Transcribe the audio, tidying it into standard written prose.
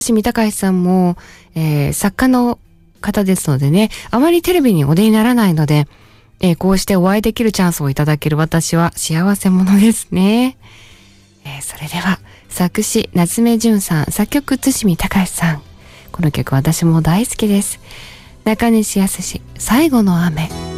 伏見隆さんも、作家の方ですのでね、あまりテレビにお出にならないので、こうしてお会いできるチャンスをいただける私は幸せ者ですね。それでは、作詞夏目純さん、作曲伏見隆さん。この曲私も大好きです。中西康史、最後の雨。